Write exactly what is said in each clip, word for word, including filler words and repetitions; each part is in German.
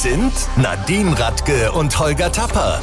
sind Nadine Radke und Holger Tapper.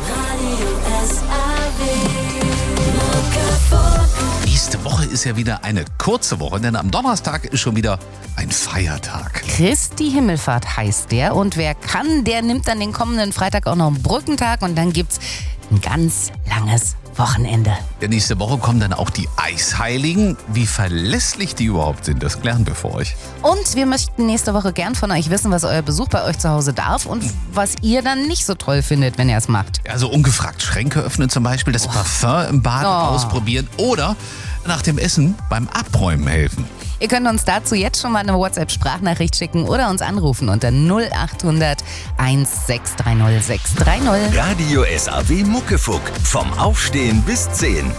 Nächste Woche ist ja wieder eine kurze Woche, denn am Donnerstag ist schon wieder ein Feiertag. Christi Himmelfahrt heißt der, und wer kann, der nimmt dann den kommenden Freitag auch noch einen Brückentag, und dann gibt's ein ganz langes Wochenende. Ja, nächste Woche kommen dann auch die Eisheiligen. Wie verlässlich die überhaupt sind, das klären wir für euch. Und wir möchten nächste Woche gern von euch wissen, was euer Besuch bei euch zu Hause darf und was ihr dann nicht so toll findet, wenn ihr es macht. Also ungefragt Schränke öffnen zum Beispiel, das Parfum im Bad Oh. ausprobieren oder nach dem Essen beim Abräumen helfen. Ihr könnt uns dazu jetzt schon mal eine WhatsApp-Sprachnachricht schicken oder uns anrufen unter null acht hundert sechs drei null sechs drei null. Radio S A W Muckefuck. Vom Aufstehen bis zehn.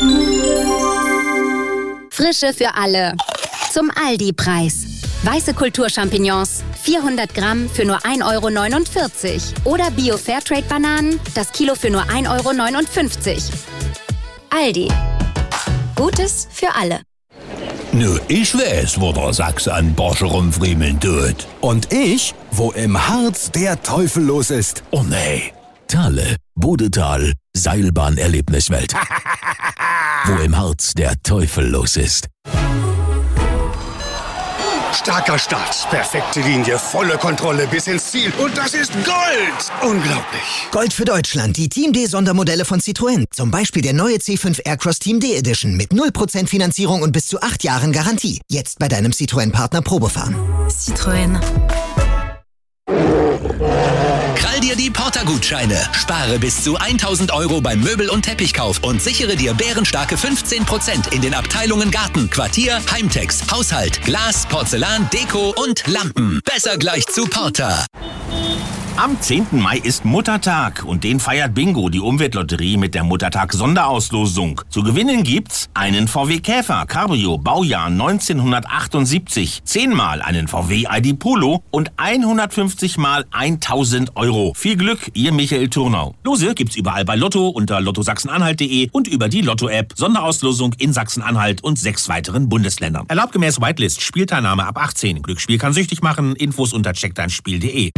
Frische für alle. Zum Aldi-Preis. Weiße Kulturchampignons, vierhundert Gramm für nur ein Euro neunundvierzig. Oder Bio-Fairtrade-Bananen, das Kilo für nur ein Euro neunundfünfzig. Aldi. Gutes für alle. Nö, ich weiß, wo der Sachse an Porsche rumfriemeln tut. Und ich, wo im Harz der Teufel los ist. Oh nee, Thale, Bodetal, Seilbahnerlebniswelt. Wo im Harz der Teufel los ist. Starker Start, perfekte Linie, volle Kontrolle bis ins Ziel. Und das ist Gold! Unglaublich. Gold für Deutschland, die Team D-Sondermodelle von Citroën. Zum Beispiel der neue C fünf Aircross Team D Edition mit null Prozent Finanzierung und bis zu acht Jahren Garantie. Jetzt bei deinem Citroën-Partner Probefahren. Citroën. Krall dir die Porter-Gutscheine. Spare bis zu tausend Euro beim Möbel- und Teppichkauf und sichere dir bärenstarke fünfzehn Prozent in den Abteilungen Garten, Quartier, Heimtex, Haushalt, Glas, Porzellan, Deko und Lampen. Besser gleich zu Porter. Am zehnten Mai ist Muttertag und den feiert Bingo, die Umweltlotterie, mit der Muttertag-Sonderauslosung. Zu gewinnen gibt's einen V W Käfer Cabrio Baujahr neunzehnhundertachtundsiebzig, zehnmal einen V W I D Polo und hundertfünfzig mal tausend Euro. Viel Glück, ihr Michael Turnau. Lose gibt's überall bei Lotto unter lotto sachsen-anhalt punkt de und über die Lotto-App. Sonderauslosung in Sachsen-Anhalt und sechs weiteren Bundesländern. Erlaubt gemäß Whitelist, Spielteilnahme ab achtzehn. Glücksspiel kann süchtig machen. Infos unter check dein spiel punkt de.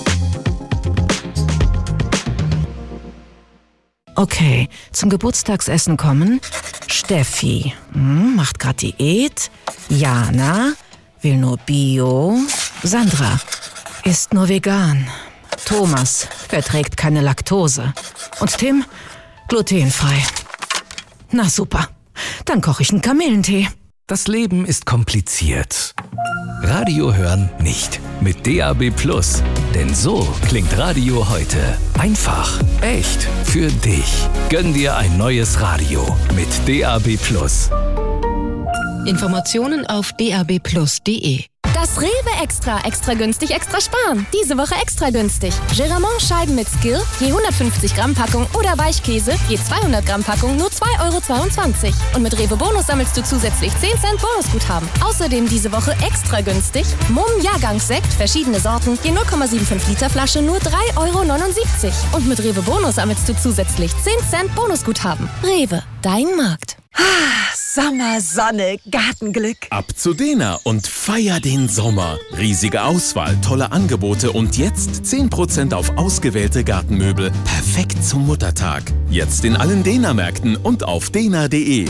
Okay, zum Geburtstagsessen kommen Steffi, hm, macht grad Diät, Jana, will nur Bio, Sandra, isst nur vegan, Thomas, verträgt keine Laktose und Tim, glutenfrei. Na super, dann koche ich einen Kamillentee. Das Leben ist kompliziert. Radio hören nicht. Mit D A B Plus. Denn so klingt Radio heute. Einfach, echt, für dich. Gönn dir ein neues Radio mit D A B Plus. Informationen auf d a b plus punkt de. Das Rewe Extra, extra günstig, extra sparen. Diese Woche extra günstig. Geramont-Scheiben mit Skill, je hundertfünfzig Gramm Packung oder Weichkäse, je zweihundert Gramm Packung, nur zwei Euro zweiundzwanzig. Und mit Rewe Bonus sammelst du zusätzlich zehn Cent Bonusguthaben. Außerdem diese Woche extra günstig. Mumm Jahrgangssekt, verschiedene Sorten, je null Komma fünfundsiebzig Liter Flasche, nur drei Euro neunundsiebzig. Und mit Rewe Bonus sammelst du zusätzlich zehn Cent Bonusguthaben. Rewe, dein Markt. Sommer, Sonne, Gartenglück. Ab zu Dena und feier den Sommer. Riesige Auswahl, tolle Angebote und jetzt zehn Prozent auf ausgewählte Gartenmöbel. Perfekt zum Muttertag. Jetzt in allen Dena-Märkten und auf dena punkt de.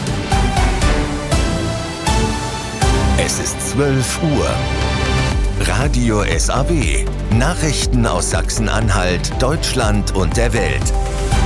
Es ist zwölf Uhr. Radio S A W. Nachrichten aus Sachsen-Anhalt, Deutschland und der Welt.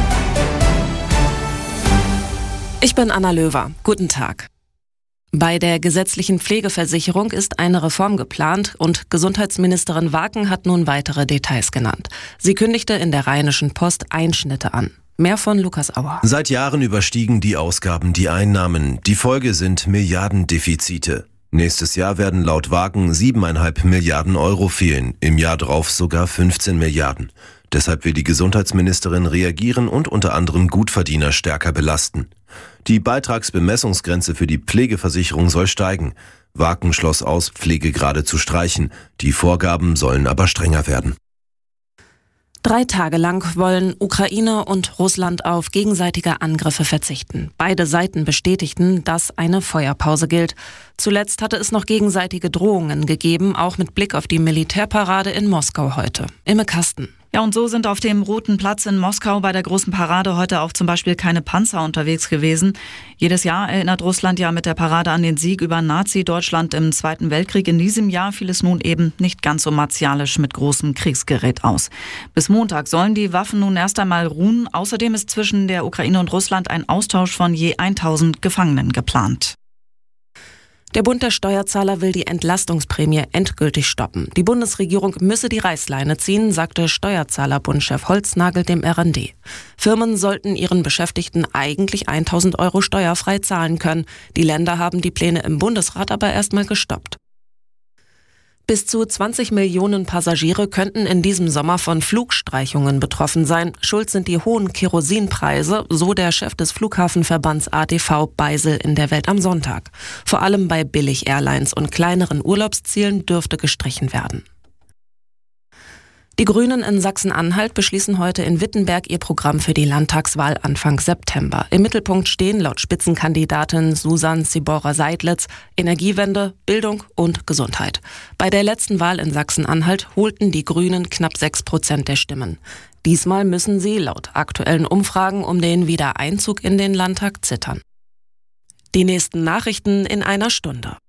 Ich bin Anna Löwer. Guten Tag. Bei der gesetzlichen Pflegeversicherung ist eine Reform geplant und Gesundheitsministerin Waken hat nun weitere Details genannt. Sie kündigte in der Rheinischen Post Einschnitte an. Mehr von Lukas Auer. Seit Jahren überstiegen die Ausgaben die Einnahmen. Die Folge sind Milliardendefizite. Nächstes Jahr werden laut Wagen siebeneinhalb Milliarden Euro fehlen, im Jahr drauf sogar fünfzehn Milliarden. Deshalb will die Gesundheitsministerin reagieren und unter anderem Gutverdiener stärker belasten. Die Beitragsbemessungsgrenze für die Pflegeversicherung soll steigen. Waken schloss aus, Pflegegrade zu streichen. Die Vorgaben sollen aber strenger werden. Drei Tage lang wollen Ukraine und Russland auf gegenseitige Angriffe verzichten. Beide Seiten bestätigten, dass eine Feuerpause gilt. Zuletzt hatte es noch gegenseitige Drohungen gegeben, auch mit Blick auf die Militärparade in Moskau heute. Imme Kasten. Ja, und so sind auf dem Roten Platz in Moskau bei der großen Parade heute auch zum Beispiel keine Panzer unterwegs gewesen. Jedes Jahr erinnert Russland ja mit der Parade an den Sieg über Nazi-Deutschland im Zweiten Weltkrieg. In diesem Jahr fiel es nun eben nicht ganz so martialisch mit großem Kriegsgerät aus. Bis Montag sollen die Waffen nun erst einmal ruhen. Außerdem ist zwischen der Ukraine und Russland ein Austausch von je tausend Gefangenen geplant. Der Bund der Steuerzahler will die Entlastungsprämie endgültig stoppen. Die Bundesregierung müsse die Reißleine ziehen, sagte Steuerzahlerbundchef Holznagel dem R N D. Firmen sollten ihren Beschäftigten eigentlich tausend Euro steuerfrei zahlen können. Die Länder haben die Pläne im Bundesrat aber erstmal gestoppt. Bis zu zwanzig Millionen Passagiere könnten in diesem Sommer von Flugstreichungen betroffen sein. Schuld sind die hohen Kerosinpreise, so der Chef des Flughafenverbands A D V Beisel in der Welt am Sonntag. Vor allem bei Billig-Airlines und kleineren Urlaubszielen dürfte gestrichen werden. Die Grünen in Sachsen-Anhalt beschließen heute in Wittenberg ihr Programm für die Landtagswahl Anfang September. Im Mittelpunkt stehen laut Spitzenkandidatin Susan Ziborra-Seidlitz Energiewende, Bildung und Gesundheit. Bei der letzten Wahl in Sachsen-Anhalt holten die Grünen knapp sechs Prozent der Stimmen. Diesmal müssen sie laut aktuellen Umfragen um den Wiedereinzug in den Landtag zittern. Die nächsten Nachrichten in einer Stunde.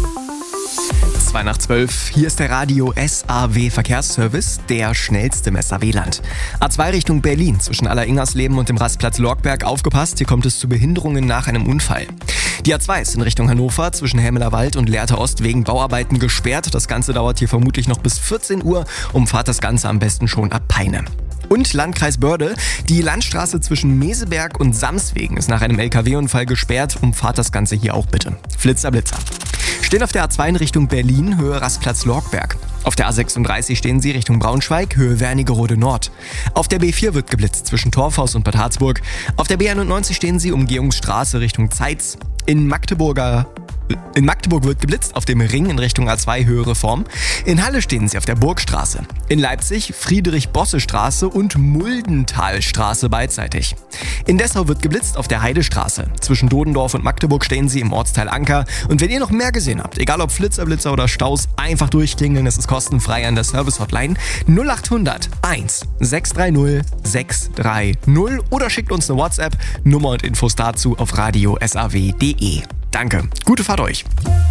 zwei nach zwölf, hier ist der Radio S A W Verkehrsservice, der schnellste im S A W-Land. A zwei Richtung Berlin, zwischen Aller-Ingersleben und dem Rastplatz Lorgberg, aufgepasst, hier kommt es zu Behinderungen nach einem Unfall. Die A zwei ist in Richtung Hannover, zwischen Hämelerwald und Lehrte Ost wegen Bauarbeiten gesperrt. Das Ganze dauert hier vermutlich noch bis vierzehn Uhr, umfahrt das Ganze am besten schon ab Peine. Und Landkreis Börde, die Landstraße zwischen Meseberg und Samswegen ist nach einem L K W-Unfall gesperrt, umfahrt das Ganze hier auch bitte. Flitzer, Blitzer. Stehen auf der A zwei in Richtung Berlin, Höhe Rastplatz Lorgberg. Auf der A sechsunddreißig stehen sie Richtung Braunschweig, Höhe Wernigerode Nord. Auf der B vier wird geblitzt zwischen Torfhaus und Bad Harzburg. Auf der B einundneunzig stehen sie Umgehungsstraße Richtung Zeitz. In Magdeburger In Magdeburg wird geblitzt auf dem Ring in Richtung A zwei Höhe Reform. In Halle stehen sie auf der Burgstraße. In Leipzig Friedrich-Bosse-Straße und Muldenthalstraße beidseitig. In Dessau wird geblitzt auf der Heidestraße. Zwischen Dodendorf und Magdeburg stehen sie im Ortsteil Anker. Und wenn ihr noch mehr gesehen habt, egal ob Flitzer, Blitzer oder Staus, einfach durchklingeln. Es ist kostenfrei an der Service-Hotline null achthundert eins sechs drei null sechs drei null oder schickt uns eine WhatsApp. Nummer und Infos dazu auf radio s a w punkt d e. Danke. Gute Fahrt euch.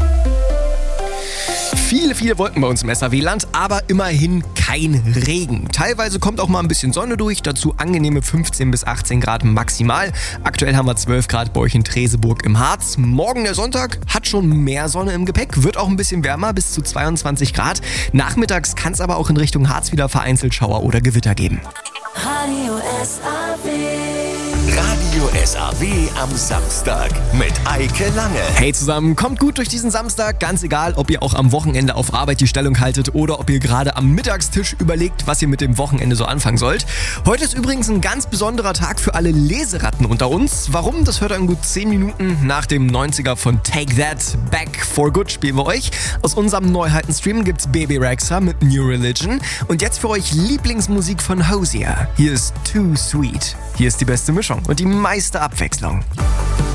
Viele, viele Wolken bei uns im S A W-Land, aber immerhin kein Regen. Teilweise kommt auch mal ein bisschen Sonne durch, dazu angenehme fünfzehn bis achtzehn Grad maximal. Aktuell haben wir zwölf Grad bei euch in Treseburg im Harz. Morgen der Sonntag hat schon mehr Sonne im Gepäck, wird auch ein bisschen wärmer, bis zu zweiundzwanzig Grad. Nachmittags kann es aber auch in Richtung Harz wieder vereinzelt Schauer oder Gewitter geben. Radio S A W. Radio S A W am Samstag mit Eike Lange. Hey zusammen, kommt gut durch diesen Samstag. Ganz egal, ob ihr auch am Wochenende auf Arbeit die Stellung haltet oder ob ihr gerade am Mittagstisch überlegt, was ihr mit dem Wochenende so anfangen sollt. Heute ist übrigens ein ganz besonderer Tag für alle Leseratten unter uns. Warum? Das hört ihr in gut zehn Minuten nach dem neunziger von Take That, Back for Good spielen wir euch. Aus unserem Neuheiten-Stream gibt's Baby Rexha mit New Religion. Und jetzt für euch Lieblingsmusik von Hosier. Hier ist Too Sweet. Hier ist die beste Mischung und die meiste Abwechslung.